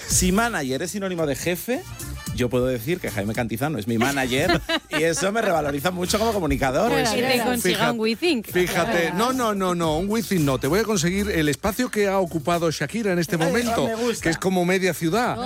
Si manager es sinónimo de jefe, yo puedo decir que Jaime Cantizano es mi manager y eso me revaloriza mucho como comunicador. Pues que te consiga un WeThink. Fíjate, no, un WeThink no. Te voy a conseguir el espacio que ha ocupado Shakira en este momento, me gusta. que es como media ciudad.